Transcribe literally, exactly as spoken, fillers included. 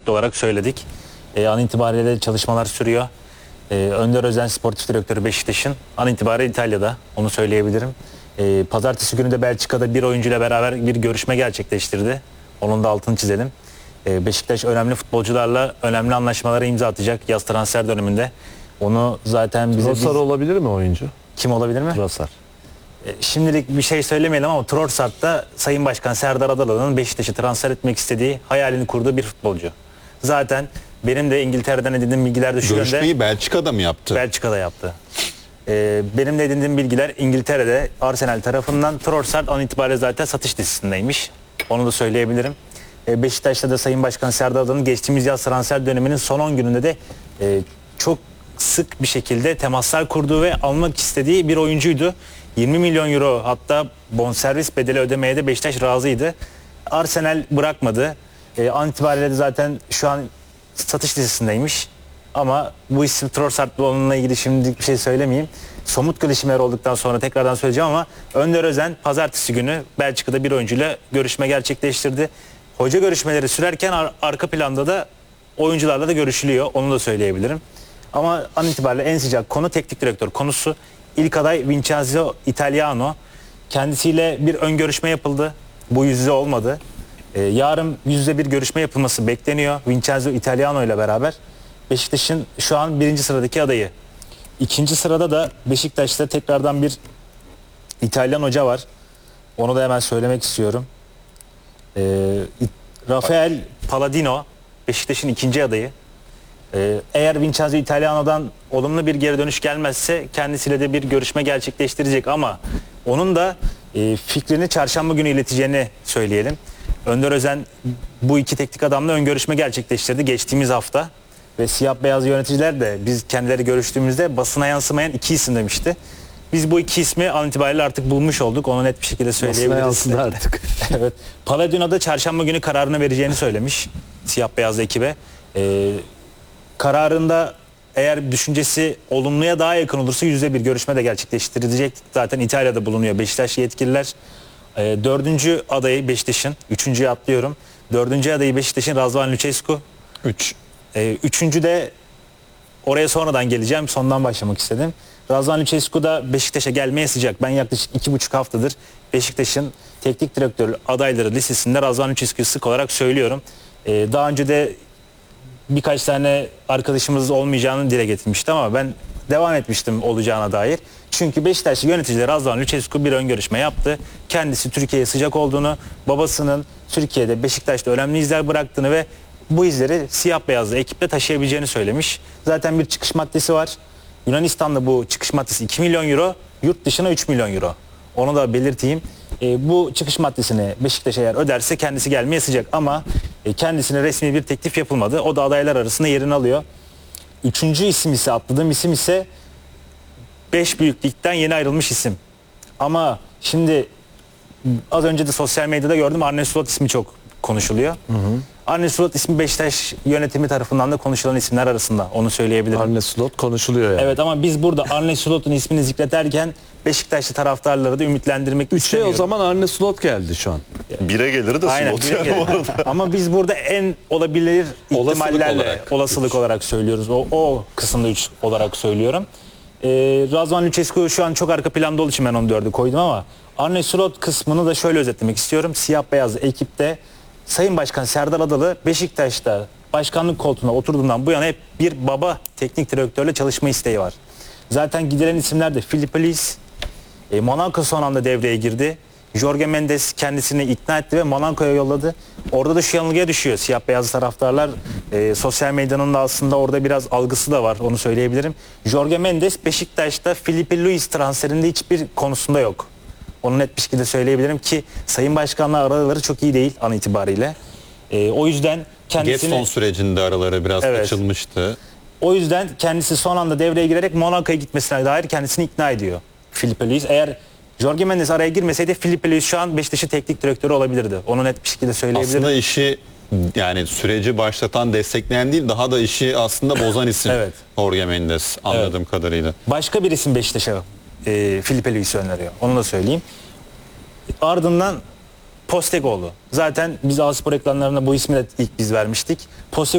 sürekli olarak söyledik. E, an itibariyle de çalışmalar sürüyor. E, Önder Özen sportif direktörü Beşiktaş'ın an itibariyle İtalya'da, onu söyleyebilirim. E, pazartesi günü de Belçika'da bir oyuncuyla beraber bir görüşme gerçekleştirdi. Onun da altını çizelim. E, Beşiktaş önemli futbolcularla önemli anlaşmalara imza atacak yaz transfer döneminde. Onu zaten bize... Trossard biz... olabilir mi oyuncu? Kim olabilir mi? Trossard. E, şimdilik bir şey söylemeyelim ama Trossard'da Sayın Başkan Serdar Adalı'nın Beşiktaş'ı transfer etmek istediği, hayalini kurduğu bir futbolcu. Zaten benim de İngiltere'den edindiğim bilgiler de şu yönde. Görüşmeyi Belçika'da mı yaptı? Belçika'da yaptı. Ee, benim de edindiğim bilgiler İngiltere'de Arsenal tarafından Trossard an itibariyle zaten satış listesindeymiş. Onu da söyleyebilirim. Ee, Beşiktaş'ta da Sayın Başkan Serdar Adalı'nın geçtiğimiz yaz transfer döneminin son on gününde de e, çok sık bir şekilde temaslar kurduğu ve almak istediği bir oyuncuydu. yirmi milyon euro hatta bonservis bedeli ödemeye de Beşiktaş razıydı. Arsenal bırakmadı. E, an itibariyle de zaten şu an satış listesindeymiş. Ama bu isim Trossard'la onunla ilgili şimdilik bir şey söylemeyeyim. Somut gelişmeler olduktan sonra tekrardan söyleyeceğim ama Önder Özen pazartesi günü Belçika'da bir oyuncuyla görüşme gerçekleştirdi. Hoca görüşmeleri sürerken ar arka planda da oyuncularla da görüşülüyor. Onu da söyleyebilirim. Ama an itibariyle en sıcak konu teknik direktör konusu. İlk aday Vincenzo Italiano. Kendisiyle bir ön görüşme yapıldı. Bu yüz yüze olmadı. Ee, yarın yüz yüze bir görüşme yapılması bekleniyor. Vincenzo Italiano ile beraber. Beşiktaş'ın şu an birinci sıradaki adayı. İkinci sırada da Beşiktaş'ta tekrardan bir İtalyan hoca var. Onu da hemen söylemek istiyorum. Ee, Rafael Palladino Beşiktaş'ın ikinci adayı. Ee, eğer Vincenzo Italiano'dan olumlu bir geri dönüş gelmezse kendisiyle de bir görüşme gerçekleştirecek ama onun da e, fikrini çarşamba günü ileteceğini söyleyelim. Önder Özen bu iki teknik adamla ön görüşme gerçekleştirdi geçtiğimiz hafta. Ve siyah beyaz yöneticiler de biz kendileri görüştüğümüzde basına yansımayan iki isim demişti. Biz bu iki ismi an itibariyle artık bulmuş olduk. Onu net bir şekilde söyleyebiliriz. Basına yansıdı artık. Evet. Palladino da çarşamba günü kararını vereceğini söylemiş siyah beyaz ekibe. Ee, kararında eğer düşüncesi olumluya daha yakın olursa yüzde bir görüşme de gerçekleştirilecek. Zaten İtalya'da bulunuyor Beşiktaş yetkililer. Ee, dördüncü adayı Beşiktaş'ın, üçüncüye atlıyorum. Dördüncü adayı Beşiktaş'ın Razvan Lucescu. üç. Ee, üçüncü de oraya sonradan geleceğim. Sondan başlamak istedim. Razvan Lucescu da Beşiktaş'a gelmeye sıcak. Ben yaklaşık iki buçuk haftadır Beşiktaş'ın teknik direktör adayları listesinde Razvan Lucescu'yu sık olarak söylüyorum. Ee, daha önce de birkaç tane arkadaşımız olmayacağını dile getirmişti ama ben devam etmiştim olacağına dair. Çünkü Beşiktaşlı yöneticiler Razvan Lucescu bir ön görüşme yaptı. Kendisi Türkiye'ye sıcak olduğunu, babasının Türkiye'de Beşiktaş'ta önemli izler bıraktığını ve bu izleri siyah beyazlı ekiple taşıyabileceğini söylemiş. Zaten bir çıkış maddesi var. Yunanistan'da bu çıkış maddesi iki milyon euro, yurt dışına üç milyon euro. Onu da belirteyim. E, bu çıkış maddesini Beşiktaş eğer öderse kendisi gelmeye sıcak ama e, kendisine resmi bir teklif yapılmadı. O da adaylar arasında yerini alıyor. Üçüncü isim ise atladığım isim ise beş büyük ligden yeni ayrılmış isim. Ama şimdi az önce de sosyal medyada gördüm Arne Slot ismi çok konuşuluyor. Hı hı. Arne Slot ismi Beşiktaş yönetimi tarafından da konuşulan isimler arasında. Onu söyleyebilirim. Arne Slot konuşuluyor yani. Evet ama biz burada Arne Slot'un ismini zikrederken Beşiktaşlı taraftarları da ümitlendirmek Üçe istemiyorum. o zaman Arne Slot geldi şu an. Bire gelir de Aynen, slot bire yani bu gelir. arada. Ama biz burada en olabilir ihtimallerle olarak. olasılık olarak söylüyoruz. O, o kısımda üç olarak söylüyorum. Ee, Razvan Lucescu şu an çok arka planda olduğu için ben onu dördü koydum ama Arne Slot kısmını da şöyle özetlemek istiyorum. Siyah beyaz ekipte Sayın Başkan Serdar Adalı Beşiktaş'ta başkanlık koltuğuna oturduğundan bu yana hep bir baba teknik direktörle çalışma isteği var. Zaten gidilen isimler de Filipe Luis, e, Monaco son anda devreye girdi. Jorge Mendes kendisini ikna etti ve Monaco'ya yolladı. Orada da şu yanılgıya düşüyor siyah beyaz taraftarlar. E, sosyal medyanın da aslında orada biraz algısı da var, onu söyleyebilirim. Jorge Mendes Beşiktaş'ta Filipe Luis transferinde hiçbir konusunda yok. Onu net bir şekilde söyleyebilirim ki Sayın Başkan'la araları çok iyi değil an itibariyle. E, o yüzden kendisini... Getson sürecinde araları biraz Evet. açılmıştı. O yüzden kendisi son anda devreye girerek Monaco'ya gitmesine dair kendisini ikna ediyor Filipe Luis. Eğer Jorge Mendes araya girmeseydi Filipe Luis şu an Beşiktaş'ın teknik direktörü olabilirdi. Onu net bir şekilde söyleyebilirim. Aslında işi yani süreci başlatan, destekleyen değil, daha da işi aslında bozan isim. Evet. Jorge Mendes anladığım Evet. kadarıyla. Başka bir isim Beşiktaş'a e, Filipe Luis'i öneriyor. Onu da söyleyeyim. Ardından Postecoğlu. Zaten biz A-Spor ekranlarına bu ismi de ilk biz vermiştik. Postecoğlu